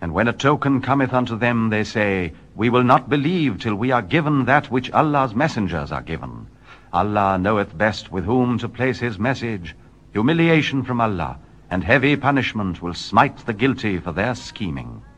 And when a token cometh unto them, they say, We will not believe till we are given that which Allah's messengers are given. Allah knoweth best with whom to place his message. Humiliation from Allah, and heavy punishment will smite the guilty for their scheming.